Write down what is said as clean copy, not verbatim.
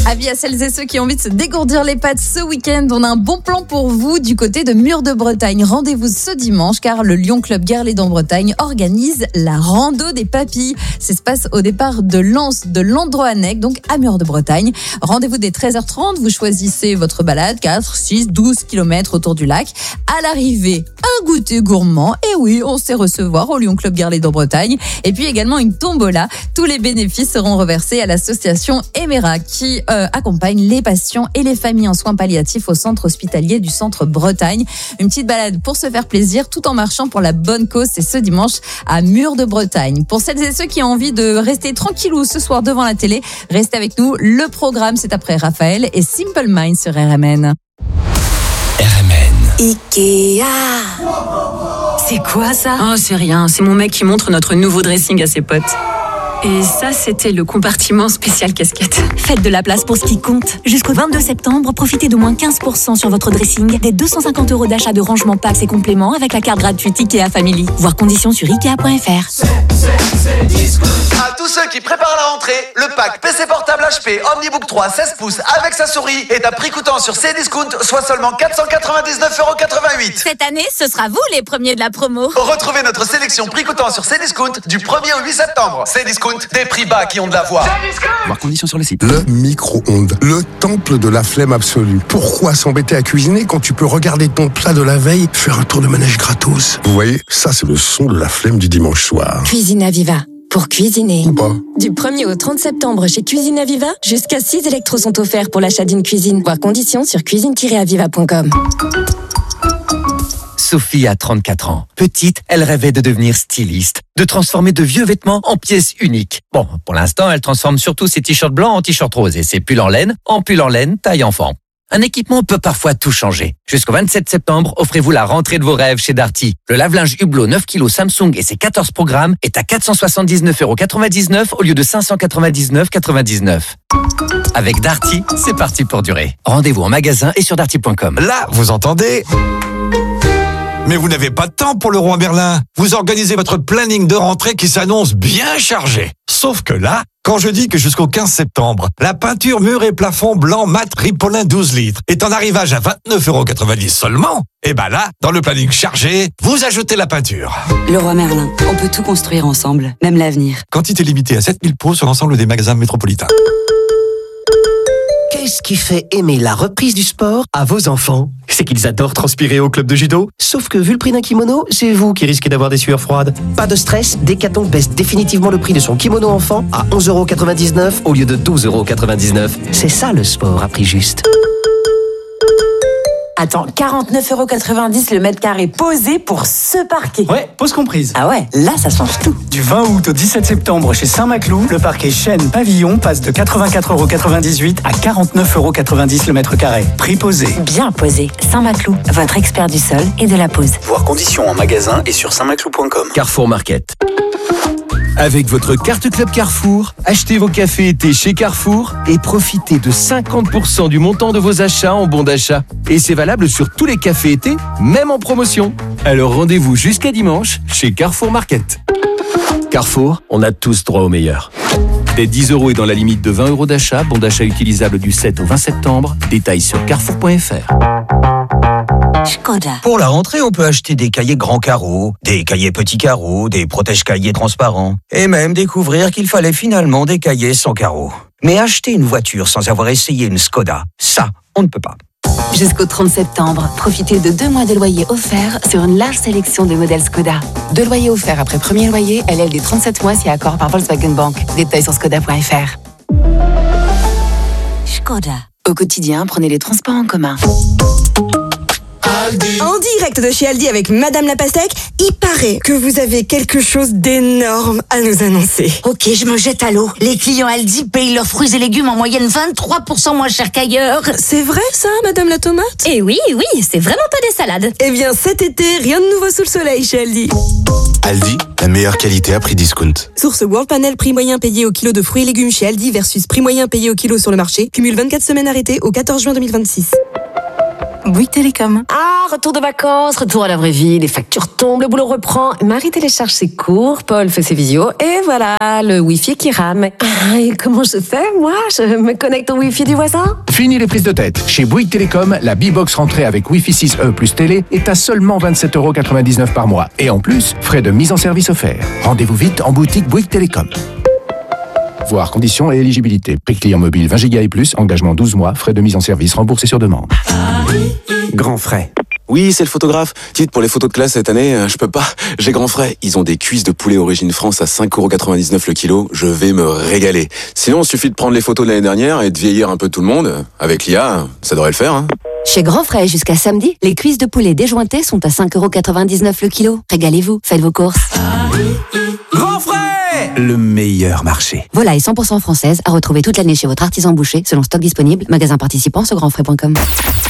Avis à celles et ceux qui ont envie de se dégourdir les pattes ce week-end. On a un bon plan pour vous du côté de Mur de Bretagne. Rendez-vous ce dimanche car le Lyon Club Guerlédan Bretagne organise la rando des papilles. Ça se passe au départ de Lens, de Landroannec, donc à Mur de Bretagne. Rendez-vous dès 13h30. Vous choisissez votre balade, 4, 6, 12 km autour du lac. À l'arrivée, un goûter gourmand. Et oui, on sait recevoir au Lyon Club Guerlédan Bretagne. Et puis également une tombola. Tous les bénéfices seront reversés à l'association Emera qui accompagne les patients et les familles en soins palliatifs au centre hospitalier du centre Bretagne. Une petite balade pour se faire plaisir tout en marchant pour la bonne cause. C'est ce dimanche à Mur de Bretagne. Pour celles et ceux qui ont envie de rester tranquillou ce soir devant la télé, restez avec nous. Le programme, c'est après Raphaël et Simple Minds sur RMN. Ikea. C'est quoi ça? Oh, c'est rien. C'est mon mec qui montre notre nouveau dressing à ses potes. Et ça, c'était le compartiment spécial casquette. Faites de la place pour ce qui compte. Jusqu'au 22 septembre, profitez de moins 15% sur votre dressing, des 250 € d'achat de rangement packs et compléments avec la carte gratuite Ikea Family. Voir conditions sur Ikea.fr. C'est Discount. À tous ceux qui préparent la rentrée, le pack PC portable HP Omnibook 3 16 pouces avec sa souris est à prix coûtant sur Cdiscount, soit seulement 499,88 €. Cette année, ce sera vous les premiers de la promo. Retrouvez notre sélection prix coûtant sur Cdiscount du 1er au 8 septembre. Cdiscount, des prix bas qui ont de la voix. Voir conditions sur le site. Le micro-ondes, le temple de la flemme absolue. Pourquoi s'embêter à cuisiner quand tu peux regarder ton plat de la veille, faire un tour de manège gratos? Vous voyez, ça c'est le son de la flemme du dimanche soir. Cuisine Aviva. Pour cuisiner. Ou pas. Du 1er au 30 septembre chez Cuisine Aviva, jusqu'à 6 électros sont offerts pour l'achat d'une cuisine. Voir conditions sur cuisine-aviva.com. Sophie a 34 ans. Petite, elle rêvait de devenir styliste, de transformer de vieux vêtements en pièces uniques. Bon, pour l'instant, elle transforme surtout ses t-shirts blancs en t-shirts roses et ses pulls en laine taille enfant. Un équipement peut parfois tout changer. Jusqu'au 27 septembre, offrez-vous la rentrée de vos rêves chez Darty. Le lave-linge Hublot 9 kg Samsung et ses 14 programmes est à 479,99 € au lieu de 599,99 €. Avec Darty, c'est parti pour durer. Rendez-vous en magasin et sur darty.com. Là, vous entendez ? Mais vous n'avez pas de temps pour le roi Merlin. Vous organisez votre planning de rentrée qui s'annonce bien chargé. Sauf que là, quand je dis que jusqu'au 15 septembre, la peinture mur et plafond blanc mat Ripolin 12 litres est en arrivage à 29,90 € seulement, et ben là, dans le planning chargé, vous ajoutez la peinture. Le roi Merlin, on peut tout construire ensemble, même l'avenir. Quantité limitée à 7000 pots sur l'ensemble des magasins métropolitains. Qu'est-ce qui fait aimer la reprise du sport à vos enfants? C'est qu'ils adorent transpirer au club de judo. Sauf que vu le prix d'un kimono, c'est vous qui risquez d'avoir des sueurs froides. Pas de stress, Decathlon baisse définitivement le prix de son kimono enfant à 11,99 € au lieu de 12,99 €. C'est ça le sport à prix juste. Attends, 49,90 € le mètre carré posé pour ce parquet. Ouais, pause comprise. Ah ouais, là ça change tout. Du 20 août au 17 septembre chez Saint-Maclou, le parquet Chêne Pavillon passe de 84,98 € à 49,90 € le mètre carré. Prix posé. Bien posé. Saint-Maclou, votre expert du sol et de la pose. Voir conditions en magasin et sur saintmaclou.com. Carrefour Market. Avec votre carte Club Carrefour, achetez vos cafés été chez Carrefour et profitez de 50% du montant de vos achats en bons d'achat. Et c'est valable sur tous les cafés été, même en promotion. Alors rendez-vous jusqu'à dimanche chez Carrefour Market. Carrefour, on a tous droit au meilleur. Dès 10 € et dans la limite de 20 € d'achat, bon d'achat utilisable du 7 au 20 septembre. Détails sur carrefour.fr. Skoda. Pour la rentrée, on peut acheter des cahiers grands carreaux, des cahiers petits carreaux, des protège-cahiers transparents. Et même découvrir qu'il fallait finalement des cahiers sans carreaux. Mais acheter une voiture sans avoir essayé une Skoda, ça, on ne peut pas. Jusqu'au 30 septembre, profitez de 2 mois de loyer offerts sur une large sélection de modèles Skoda. 2 loyers offerts après premier loyer, LLD 37 mois si accord par Volkswagen Bank. Détails sur skoda.fr. Skoda. Au quotidien, prenez les transports en commun. En direct de chez Aldi avec Madame la Pastèque, il paraît que vous avez quelque chose d'énorme à nous annoncer. Ok, je me jette à l'eau. Les clients Aldi payent leurs fruits et légumes en moyenne 23% moins cher qu'ailleurs. C'est vrai ça, Madame la Tomate? Eh oui, c'est vraiment pas des salades. Eh bien cet été, rien de nouveau sous le soleil chez Aldi. Aldi, la meilleure qualité à prix discount. Source World Panel, prix moyen payé au kilo de fruits et légumes chez Aldi versus prix moyen payé au kilo sur le marché. Cumule 24 semaines arrêtées au 14 juin 2026. Bouygues Télécom. Ah, retour de vacances, retour à la vraie vie, les factures tombent, le boulot reprend. Marie télécharge ses cours, Paul fait ses visios, et voilà, le Wi-Fi qui rame. Ah, et comment je fais, moi? Je me connecte au Wi-Fi du voisin? Fini les prises de tête. Chez Bouygues Télécom, la B-Box rentrée avec Wi-Fi 6E plus télé est à seulement 27,99 € par mois. Et en plus, frais de mise en service offerts. Rendez-vous vite en boutique Bouygues Télécom. Voir conditions et éligibilité. Prix client mobile 20 Go et plus, engagement 12 mois, frais de mise en service remboursés sur demande. Grand frais. Oui, c'est le photographe. Dites, pour les photos de classe cette année, je peux pas. J'ai grand frais. Ils ont des cuisses de poulet origine France à 5,99 € le kilo. Je vais me régaler. Sinon, il suffit de prendre les photos de l'année dernière et de vieillir un peu tout le monde. Avec l'IA, ça devrait le faire, hein. Chez Grand Frais, jusqu'à samedi, les cuisses de poulet déjointées sont à 5,99 € le kilo. Régalez-vous, faites vos courses. Grand frais! Le meilleur marché. Volaille 100% française à retrouver toute l'année chez votre artisan boucher, selon stock disponible. Magasin participant sur grandfrais.com.